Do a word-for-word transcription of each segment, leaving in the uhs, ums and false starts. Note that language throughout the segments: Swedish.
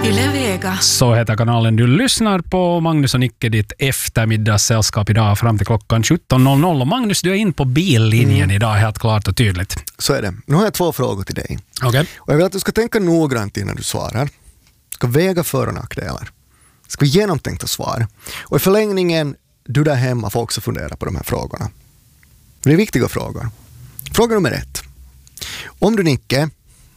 Yle Vega. Så heter kanalen. Du lyssnar på Magnus och Nicke, ditt eftermiddagssällskap idag fram till klockan sjutton noll noll. Och Magnus, du är in på billinjen mm. idag, helt klart och tydligt. Så är det. Nu har jag två frågor till dig. Okay. Och jag vill att du ska tänka noggrant innan du svarar. Du ska väga för- och nackdelar. Det ska vara genomtänkta svar. Och i förlängningen, du där hemma får också fundera på de här frågorna. Det är viktiga frågor. Fråga nummer ett. Om du, Nicke,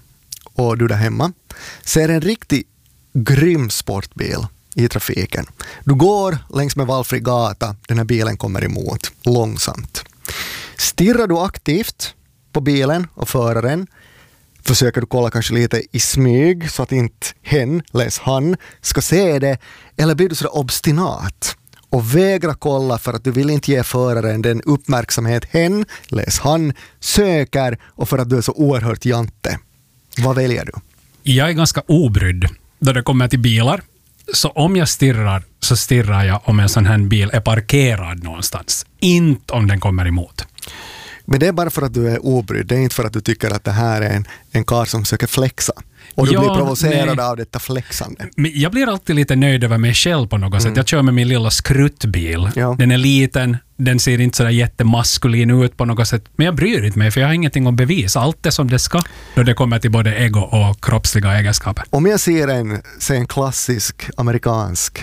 och du där hemma ser en riktigt grym sportbil i trafiken. Du går längs med valfri gata, den här bilen kommer emot långsamt. Stirrar du aktivt på bilen och föraren, försöker du kolla kanske lite i smyg så att inte hen, läs han, ska se det, eller blir du så obstinat och vägrar kolla för att du vill inte ge föraren den uppmärksamhet hen, läs han, söker och för att du är så oerhört jante. Vad väljer du? Jag är ganska obrydd då det kommer till bilar. Så om jag stirrar så stirrar jag om en sån här bil är parkerad någonstans. Inte om den kommer emot. Men det är bara för att du är obrydd. Det är inte för att du tycker att det här är en, en karl som försöker flexa. Och du ja, blir provocerad nej. av detta flexande. Men jag blir alltid lite nöjd över mig själv på något mm. sätt. Jag kör med min lilla skruttbil. Ja. Den är liten, den ser inte så jättemaskulin ut på något sätt. Men jag bryr inte mig för jag har ingenting att bevisa. Allt är som det ska då det kommer till både ego och kroppsliga egenskaper. Om jag ser en, ser en klassisk amerikansk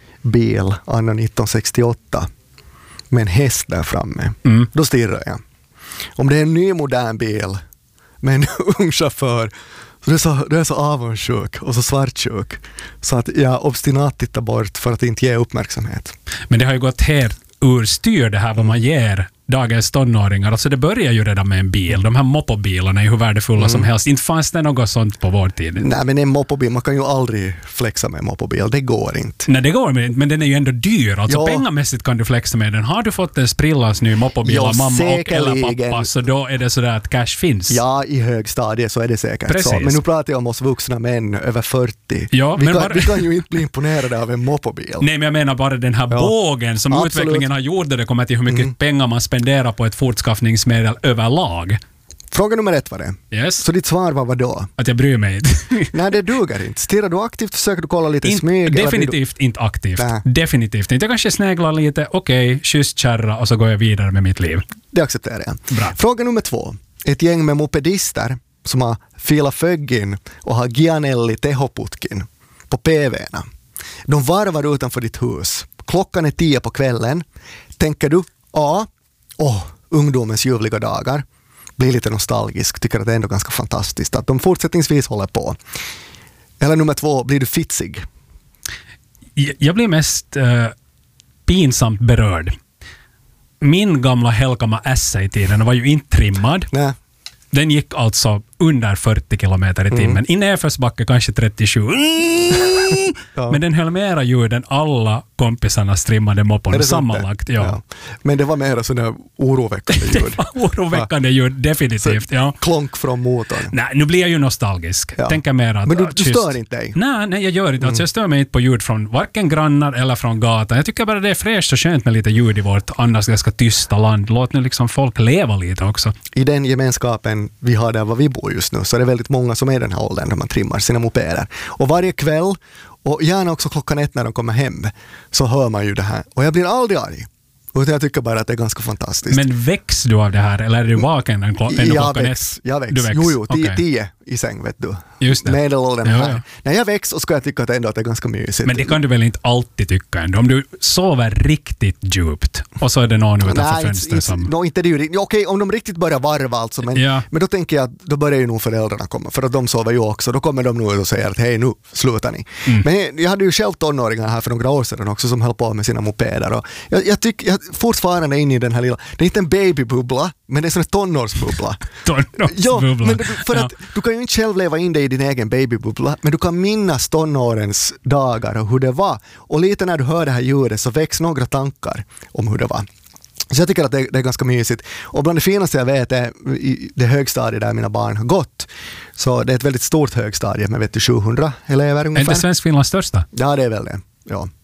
bil anno nittonhundrasextioåtta med en häst där framme, mm. då stirrar jag. Om det är en ny modern bil med en ung chaufför, så det är så, det är så avundsjuk och så svartsjuk så att jag obstinat tittar bort för att inte ge uppmärksamhet. Men det har ju gått helt ur styr det här vad man ger dagens tonåringar. Alltså det börjar ju redan med en bil. De här moppobilarna är ju hur värdefulla mm. som helst. Inte fanns det något sånt på vår tid. Nej, men en moppobil, man kan ju aldrig flexa med en moppobil. Det går inte. Nej, det går inte. Men den är ju ändå dyr. Alltså ja. Pengamässigt kan du flexa med den. Har du fått en sprillans ny moppobil av mamma och eller pappa, så då är det sådär att cash finns. Ja, i högstadiet så är det säkert Precis. så. Men nu pratar jag om oss vuxna män över fyrtio. Ja, vi, men kan, bara... vi kan ju inte bli imponerade av en moppobil. Nej, men jag menar bara den här ja. bågen som Absolut. utvecklingen har gjort där det kommer till hur mycket mm. pengar man spenderar på ett fortskaffningsmedel överlag. Fråga nummer ett var det. Yes. Så ditt svar var vad då? Att jag bryr mig inte. Nej, det duger inte. Stirrar du aktivt, försöker du kolla lite i smyg? Definitivt du... inte aktivt. Nä. Definitivt inte. Jag kanske sneglar lite, okej, okay, schysst kärra och så går jag vidare med mitt liv. Det accepterar jag. Bra. Fråga nummer två. Ett gäng med mopedister som har filat föggin och har Gianelli tehoputkin på P V:na. De varvar utanför ditt hus. Klockan är tio på kvällen. Tänker du A. Åh, oh, ungdomens ljuvliga dagar. Blir lite nostalgisk. Tycker att det är ändå ganska fantastiskt att de fortsättningsvis håller på. Eller nummer två, blir du fitsig? Jag blir mest uh, pinsamt berörd. Min gamla Helkama S i tiden var ju inte trimmad. Nej. Den gick alltså under fyrtio kilometer i timmen. Mm. I nedförsbacke kanske trettiosju. Mm. Ja. Men den höll mera ljud än alla kompisarnas trimmade moppor sammanlagt. Ja. Ja. Men det var mera sådana oroväckande ljud. Det var oroväckande ljud, definitivt. Ja. Klonk från motorn. Nej, nu blir jag ju nostalgisk. Ja. Tänker mer att, men du, du just, stör inte dig? Nej, nej jag gör inte. Mm. Alltså, jag stör mig inte på ljud från varken grannar eller från gatan. Jag tycker bara det är fräscht och skönt med lite ljud i vårt annars ganska tysta land. Låt nu liksom folk leva lite också. I den gemenskapen vi har där var vi bor just nu så är det väldigt många som är i den här åldern där man trimmar sina mopeder. Och varje kväll och gärna också klockan ett när de kommer hem så hör man ju det här. Och jag blir aldrig arg. Och jag tycker bara att det är ganska fantastiskt. Men väcks du av det här eller är du vaken en klo- en jag klockan väcks, ett? Jag väcks. Du väcks. Jo, jo, tio, okay. tio i säng vet du. Just det. Medelåldern ja, här. ja. När jag väcks och ska jag tycka att ändå att det är ganska mysigt. Men det kan du väl inte alltid tycka ändå. Om du sover riktigt djupt och så är det någon utanför fönstret som... No, inte det ju. Okej, okay, om de riktigt börjar varva alltså. Men, ja. men då tänker jag att då börjar ju nog föräldrarna komma. För att de sover ju också. Då kommer de nog och säger att hej, nu slutar ni. Mm. Men jag hade ju själv tonåringar här för några år sedan också som höll på med sina mopeder. Och jag, jag tycker jag fortfarande är inne i den här lilla... Det är inte en babybubbla, men det är en tonårsbubbla. tonårsbubbla. Ja, men du, för att ja. du kan ju inte själv leva in dig i din egen babybubbla, men du kan minnas tonårens dagar och hur det var. Och lite när du hör det här ljudet så väcks några tankar om hur det var. Så jag tycker att det, det är ganska mysigt. Och bland det finaste jag vet är i det högstadiet där mina barn har gått. Så det är ett väldigt stort högstadie med vet du, sjuhundra elever ungefär. Är det Svensk-Finlands största? Ja, det är väl det. Ja.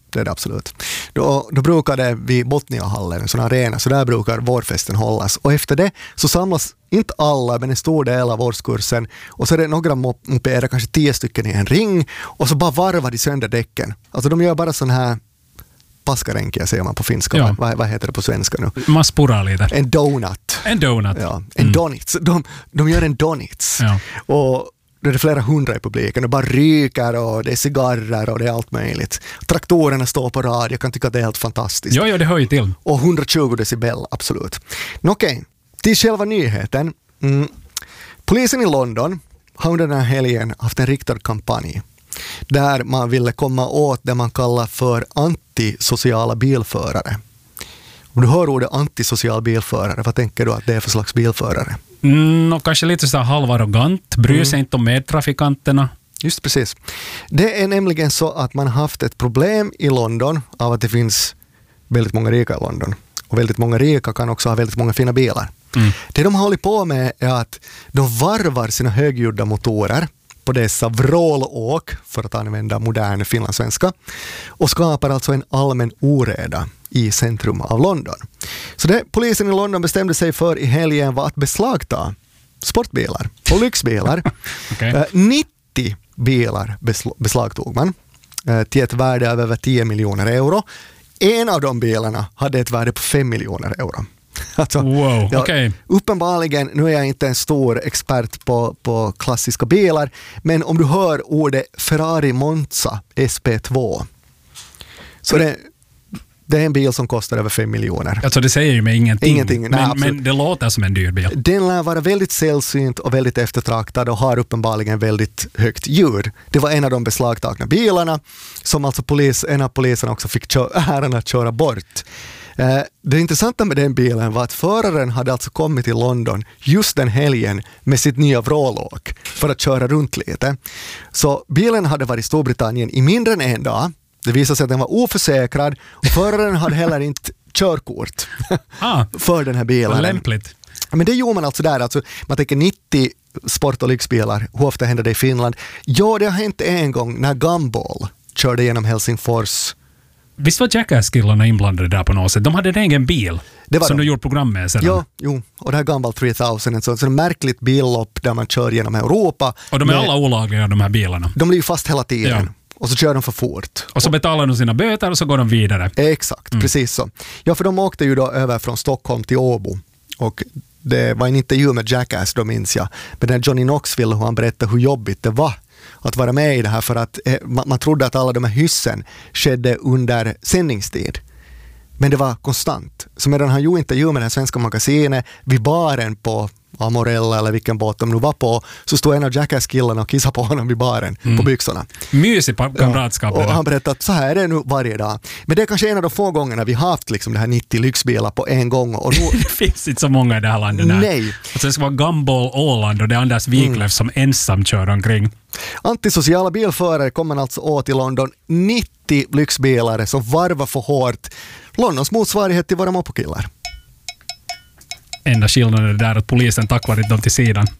det är det absolut. Då, då brukar det vid Botniahallen, en sån arena, så där brukar vårfesten hållas. Och efter det så samlas inte alla, men en stor del av årskursen. Och så är det några mopeder, kanske tio stycken i en ring. Och så bara varvar de sönder däcken. Alltså de gör bara sån här paskaränkiä säger man på finska. Ja. Vad, vad heter det på svenska nu? Man spurrar lite. En donut. En donut. Ja, en mm. donuts. De, de gör en donuts. Ja. Och det är flera hundra i publiken och bara ryker och det är cigarrer och det är allt möjligt. Traktorerna står på rad, jag kan tycka att det är helt fantastiskt. Ja, ja, det hör ju till. Och hundratjugo decibel, absolut. Men okej, till själva nyheten. Mm. Polisen i London har under den här helgen haft en riktad kampanj där man ville komma åt det man kallar för antisociala bilförare. Om du hör ordet antisocial bilförare, vad tänker du att det är för slags bilförare? Mm, och kanske lite så här halvarrogant, bryr mm. sig inte om medtrafikanterna. Just precis. Det är nämligen så att man har haft ett problem i London av att det finns väldigt många rika i London. Och väldigt många rika kan också ha väldigt många fina bilar. Mm. Det de har hållit på med är att de varvar sina högljudda motorer på dessa vrålåk, för att använda modern finlandssvenska, och skapar alltså en allmän oreda i centrum av London. Så det polisen i London bestämde sig för i helgen var att beslagta sportbilar och lyxbilar. Okay. uh, nittio bilar besl- beslagtog man uh, till ett värde av över tio miljoner euro. En av de bilarna hade ett värde på fem miljoner euro. Alltså, wow, ja, okay. Uppenbarligen, nu är jag inte en stor expert på, på klassiska bilar, men om du hör ordet Ferrari Monza S P två, så det, det är en bil som kostar över fem miljoner. Alltså det säger ju mig ingenting, ingenting. Nej, men, men det låter som en dyr bil. Den lär vara väldigt sällsynt och väldigt eftertraktad och har uppenbarligen väldigt högt ljud. Det var en av de beslagtagna bilarna som alltså polis, en av poliserna också fick kö- äran att köra bort. Det intressanta med den bilen var att föraren hade alltså kommit till London just den helgen med sitt nya vrålåk för att köra runt lite. Så bilen hade varit i Storbritannien i mindre än en dag. Det visade sig att den var oförsäkrad och föraren hade heller inte körkort ah, för den här bilen. Lämpligt. Men det gjorde man alltså där. Alltså, man tänker nittio sport- och lyxbilar. Hur ofta händer det i Finland? Ja, det har hänt en gång när Gumball körde genom Helsingfors. Visst var Jackass-killarna inblandade där på något sätt? De hade en egen bil som de. du gjort program med sedan. Ja, jo. Och det här Gumball tre tusen, ett sånt märkligt billopp där man kör genom Europa. Och de är med, alla olagliga, de här bilarna. De blir ju fast hela tiden. Ja. Och så kör de för fort. Och så betalar de sina böter och så går de vidare. Exakt, mm. precis så. Ja, för de åkte ju då över från Stockholm till Åbo. Och det var en intervju med Jackass, då minns jag. Men när Johnny Knoxville, han berättade hur jobbigt det var att vara med i det här, för att eh, man, man trodde att alla de här hyssen skedde under sändningstid. Men det var konstant. Så medan han gjorde intervju med det här svenska magasinet vid baren på Amorella eller vilken båt de nu var på, så stod en av Jackass-killarna och kissade på honom vid baren mm. på byxorna. Mysig kamratskap. Ja, och han berättade att så här är det nu varje dag. Men det är kanske en av de få gångerna vi har haft liksom det här nittio lyxbilar på en gång. Och nu... det finns inte så många i det här landet. Där. Nej. Alltså det ska vara Gumball Åland och det är Anders Wiklöf mm. som ensam kör omkring. Antisociala bilförare kommer alltså åt i London. nittio lyxbilar som varvar för hårt. Londons motsvarighet till våra moppokillar. Enda skillnaden är där att polisen tack vare dem till sidan.